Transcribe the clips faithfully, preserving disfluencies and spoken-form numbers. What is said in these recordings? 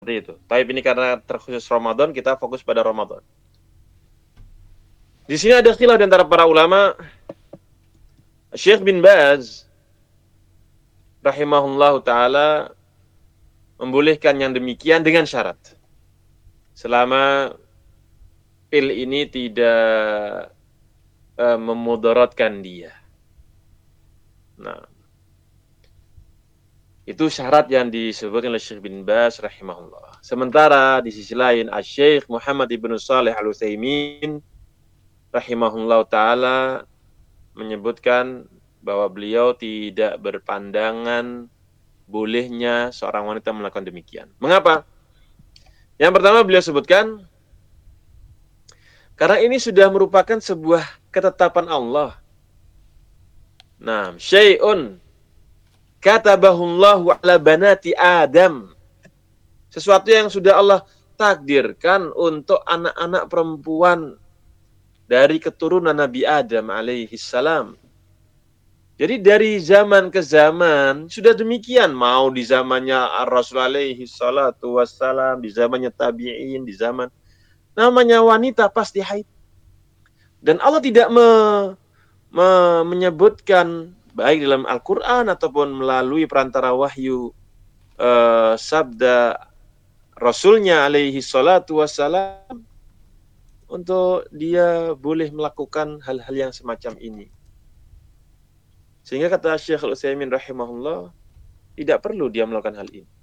Seperti itu. Tapi ini karena terkhusus Ramadan, kita fokus pada Ramadan. Di sini ada khilaf di antara para ulama. Syekh bin Baz rahimahullahu taala membolehkan yang demikian dengan syarat. Selama pil ini tidak uh, memudaratkan dia. Nah, itu syarat yang disebutkan oleh Syekh bin Baz rahimahullah. Sementara di sisi lain, Syekh Muhammad ibnu Shalih Al-Utsaimin rahimahullah taala menyebutkan bahwa beliau tidak berpandangan bolehnya seorang wanita melakukan demikian. Mengapa? Yang pertama beliau sebutkan, karena ini sudah merupakan sebuah ketetapan Allah. Nah, syai'un katabahullahu ala banati Adam. Sesuatu yang sudah Allah takdirkan untuk anak-anak perempuan dari keturunan Nabi Adam alaihi salam. Jadi dari zaman ke zaman sudah demikian. Mau di zamannya Ar-Rasul alaihi salatu wassalam, di zamannya tabi'in, di zaman namanya wanita pasti haid. Dan Allah tidak me, me, menyebutkan baik dalam Al-Quran ataupun melalui perantara wahyu uh, sabda Rasulnya alaihi salatu wassalam untuk dia boleh melakukan hal-hal yang semacam ini. Sehingga kata Syekh Al-Utsaimin rahimahullah, tidak perlu dia melakukan hal ini.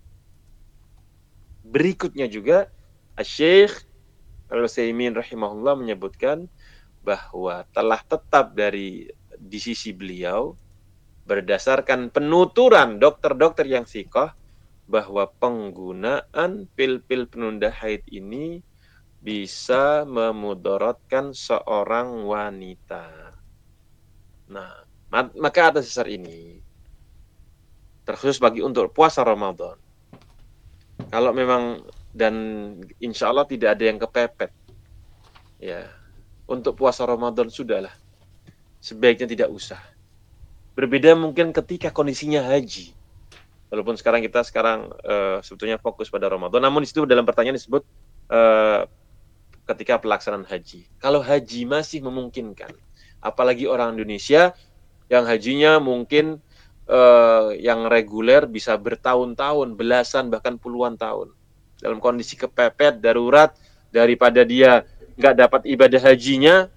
Berikutnya juga Syekh Al-Utsaimin rahimahullah menyebutkan bahwa telah tetap dari di sisi beliau berdasarkan penuturan dokter-dokter yang sikoh bahwa penggunaan pil-pil penunda haid ini bisa memudaratkan seorang wanita. Nah, maka atas dasar ini terkhusus bagi untuk puasa Ramadan. Kalau memang dan insya Allah tidak ada yang kepepet, ya untuk puasa Ramadan sudahlah, sebaiknya tidak usah. Berbeda mungkin ketika kondisinya haji. Walaupun sekarang kita sekarang uh, sebetulnya fokus pada Ramadan, namun di situ dalam pertanyaan disebut uh, ketika pelaksanaan haji. Kalau haji masih memungkinkan, apalagi orang Indonesia yang hajinya mungkin uh, yang reguler bisa bertahun-tahun, belasan bahkan puluhan tahun. Dalam kondisi kepepet, darurat, daripada dia nggak dapat ibadah hajinya,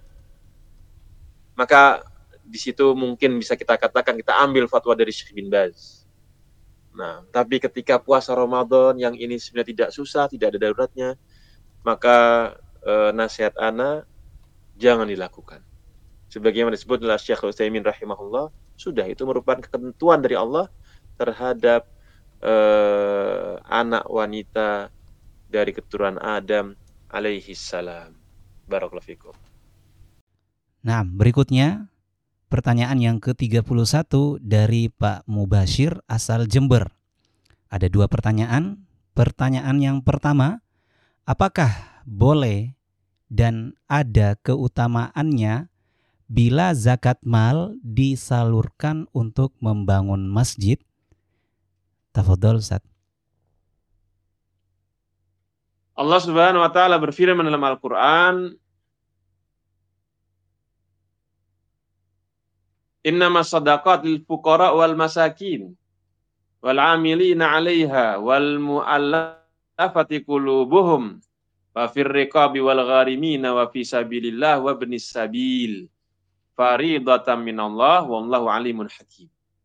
maka di situ mungkin bisa kita katakan kita ambil fatwa dari Syekh bin Baz. Nah, tapi ketika puasa Ramadan yang ini sebenarnya tidak susah, tidak ada daruratnya, maka uh, nasihat ana jangan dilakukan. Sebagaimana disebut oleh Syekh Utsaimin rahimahullah, sudah itu merupakan ketentuan dari Allah terhadap uh, anak wanita dari keturunan Adam alaihi salam. Barakallahu fikum. Nah, berikutnya pertanyaan yang ke tiga puluh satu dari Pak Mubashir asal Jember. Ada dua pertanyaan. Pertanyaan yang pertama, apakah boleh dan ada keutamaannya bila zakat mal disalurkan untuk membangun masjid? Tafadhol Ustaz. Allah Subhanahu wa taala berfirman dalam Al-Qur'an, "Innamas shadaqat lil fuqara wal masakin wal 'amilina 'alaiha wal mu'allafati qulubuhum wa fir riqabi wal gharimina wa fi sabilillah wa ibnis sabil faridatan minallah wallahu alimun hakim."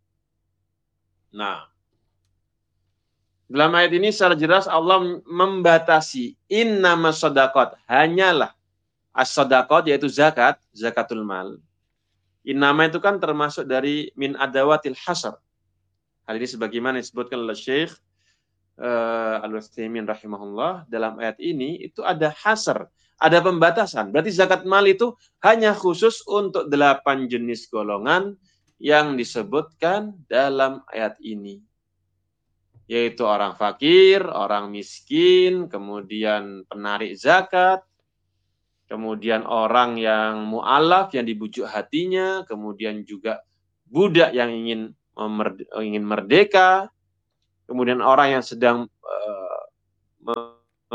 Nah, dalam ayat ini secara jelas Allah membatasi innamas shadaqat, hanyalah as-shadaqat yaitu zakat, zakatul mal. Innama itu kan termasuk dari min adawatil hasr. Hal ini sebagaimana disebutkan oleh Syekh uh, Al-Utsaimin rahimahullah, dalam ayat ini itu ada hasr, ada pembatasan. Berarti zakat mal itu hanya khusus untuk delapan jenis golongan yang disebutkan dalam ayat ini, yaitu orang fakir, orang miskin, kemudian penarik zakat, kemudian orang yang mu'alaf, yang dibujuk hatinya, kemudian juga budak yang ingin ingin merdeka, kemudian orang yang sedang uh,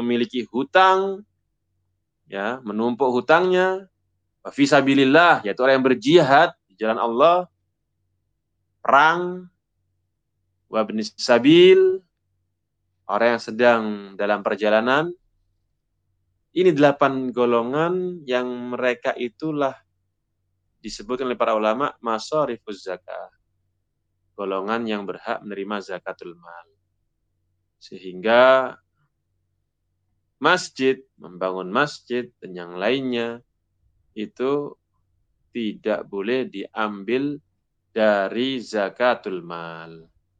memiliki hutang, ya, menumpuk hutangnya, fisabilillah, yaitu orang yang berjihad di jalan Allah, perang, wabnis sabil, orang yang sedang dalam perjalanan. Ini delapan golongan yang mereka itulah disebutkan oleh para ulama masharifuz zakah, golongan yang berhak menerima zakatul mal. Sehingga masjid, membangun masjid dan yang lainnya itu tidak boleh diambil dari zakatul mal.